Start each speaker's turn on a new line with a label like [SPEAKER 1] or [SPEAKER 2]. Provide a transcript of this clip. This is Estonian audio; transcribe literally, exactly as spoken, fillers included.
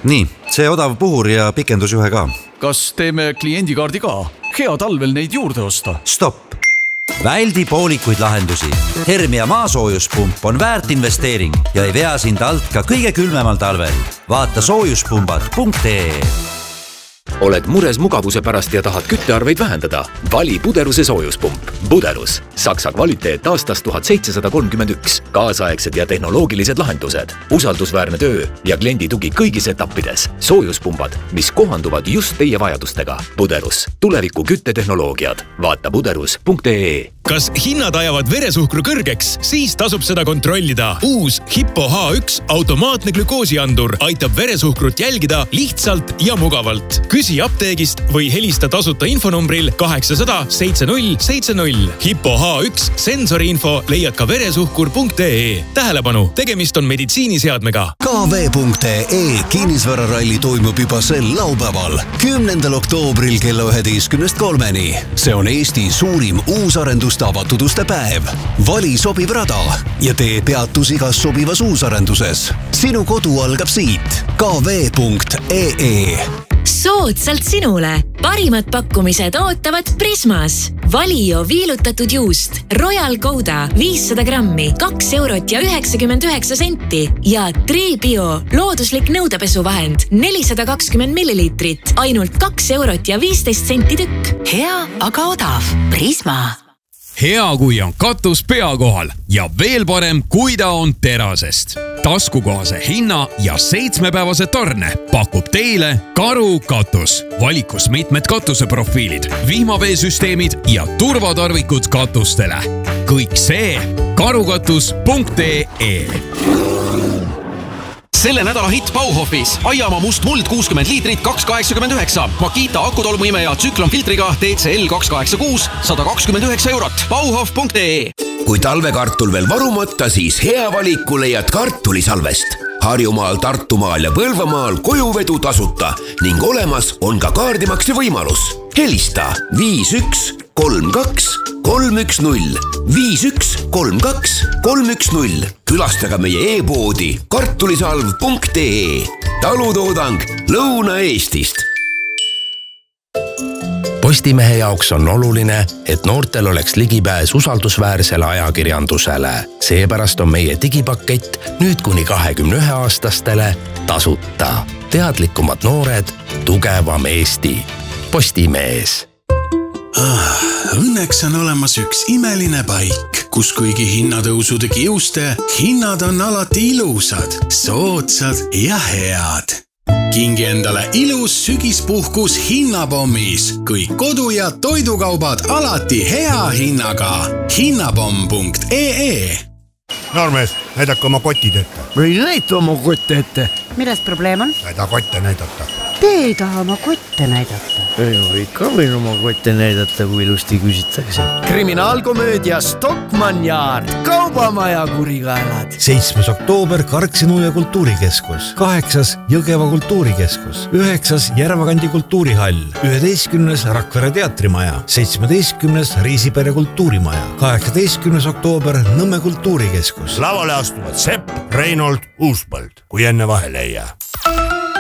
[SPEAKER 1] nii, see odav puhur ja pikendusjuhe ka.
[SPEAKER 2] Kas teeme kliendikaardi ka? Hea talvel neid juurde osta.
[SPEAKER 1] Stopp! Väldi poolikuid lahendusi. Hermia maasoojuspump on väärt investeering ja ei vea sind alt ka kõige külmemal talvel. Vaata soojuspumbad punkt ee.
[SPEAKER 3] Oled mures mugavuse pärast ja tahad küttearveid vähendada? Vali Buderuse soojuspump. Buderus. Saksa kvaliteet aastast tuhat seitsesada kolmkümmend üks. Kaasaegsed ja tehnoloogilised lahendused. Usaldusväärne töö ja kliendi tugi kõigis etappides. Soojuspumbad, mis kohanduvad just teie vajadustega. Buderus. Tuleviku küttetehnoloogiad. Vaata buderus punkt ee.
[SPEAKER 4] Kas hinnad ajavad veresuhkru kõrgeks? Siis tasub seda kontrollida. Uus Hippo H üks automaatne glükoosiandur aitab veresuhkrut jälgida lihtsalt ja mugavalt. Küsi apteegist või helista tasuta infonumbril kaheksasada seitsekümmend seitsekümmend. Hippo H üks sensoriinfo leiad ka veresuhkur punkt ee. Tähelepanu, tegemist on meditsiiniseadmega.
[SPEAKER 5] K V punkt ee kinnisvararalli toimub juba sel laupäeval, kümnendal oktoobril kella üheteistkümnest kolmeni. See on Eesti suurim uusarendus avatud uste päev. Vali sobiv rada ja tee peatus igas sobivas uusarenduses. Sinu kodu algab siit. K V punkt ee.
[SPEAKER 6] Soodsalt sinule. Parimad pakkumised ootavad Prismas. Valio viilutatud juust. Royal Gouda viissada grammi, kaks eurot ja üheksakümmend üheksa senti. Ja Tribio looduslik nõudepesuvahend nelisada kakskümmend milliliitrit. Ainult kaks eurot ja viisteist senti tükk.
[SPEAKER 7] Hea, aga odav. Prisma.
[SPEAKER 4] Hea, kui on katus pea kohal ja veel parem, kui ta on terasest. Taskukohase hinna ja seitsmepäevase tarne pakub teile Karu katus. Valikus mitmed katuseprofiilid, vihmaveesüsteemid ja turvatarvikud katustele. Kõik see karukatus punkt ee.
[SPEAKER 8] Selle nädala hitt Bauhofis. Aiamaa must muld kuuskümmend liitrit, kaks kaheksakümmend üheksa. Makita akutolmuimeja tsüklonfiltriga T C L kaks kaheksakümmend kuus, sada kakskümmend üheksa eurot. Bauhof punkt ee.
[SPEAKER 9] Kui talvekartul veel varumata, siis hea valiku leiad kartulisalvest. Harjumaal, Tartumaal ja Põlvamaal kojuvedu tasuta ning olemas on ka kaardimakse võimalus. Helista viis üks kolm kaks kolm üks null, viis üks kolm kaks kolm üks null. Külastage meie e-poodi kartulisalv punkt ee. Talutoodang Lõuna-Eestist.
[SPEAKER 10] Postimehe jaoks on oluline, et noortel oleks ligipääs usaldusväärsele ajakirjandusele. Seepärast on meie digipakett nüüd kuni kahekümne ühe aastastele tasuta. Teadlikumad noored, tugevam Eesti. Postimees.
[SPEAKER 11] Ah, õnneks on olemas üks imeline paik, kus kuigi hinnatõusude kiuste, hinnad on alati ilusad, soodsad ja head. Kingi endale ilus sügispuhkus hinnapommis. Kõik kodu- ja toidukaubad alati hea hinnaga. hinnapomm punkt ee.
[SPEAKER 12] Noormees, näidake oma kotid ette.
[SPEAKER 13] Või näita oma kotte ette.
[SPEAKER 14] Milles probleem on?
[SPEAKER 12] Näida kotte näidata.
[SPEAKER 14] Te ei taha oma kotte näidata.
[SPEAKER 13] Ei, ikka võin oma kotte näidata, kui ilusti küsitakse. Kriminaalkomöödia Stockmann Yard. Kaubamaja kurikaelad.
[SPEAKER 15] seitsmes oktoober Karksinu ja kultuurikeskus. kaheksas Jõgeva kultuurikeskus. üheksas Järvakandi kultuurihall. üheteistkümnes Rakvere teatrimaja. seitsmeteistkümnes Riisipere kultuurimaja. kaheksateistkümnes oktoober Nõmme kultuurikeskus.
[SPEAKER 12] Lavale astuvad Sepp, Reinold, Uuspõld, kui enne vahele ei jää.